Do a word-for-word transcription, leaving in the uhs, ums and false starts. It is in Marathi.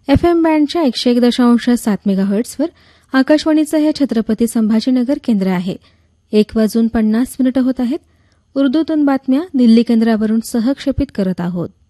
एफ एम बँडच्या एकशे एक दशांश सात मेगाहर्ट्झवर आकाशवाणीचं हे छत्रपती संभाजीनगर केंद्र आहे. एक वाजून पन्नास मिनिटं होत आहेत. उर्दूतून बातम्या दिल्ली केंद्रावरून सहक्षेपित करत आहोत.